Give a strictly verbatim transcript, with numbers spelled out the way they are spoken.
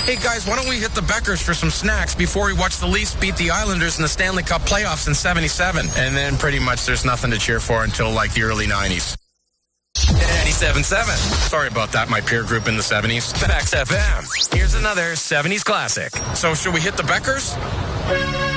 Hey, guys, why don't we hit the Beckers for some snacks before we watch the Leafs beat the Islanders in the Stanley Cup playoffs in seventy-seven? And then pretty much there's nothing to cheer for until, like, the early nineties. ninety-seven point seven. Sorry about that, my peer group in the seventies. X F M. Here's another seventies classic. So should we hit the Beckers?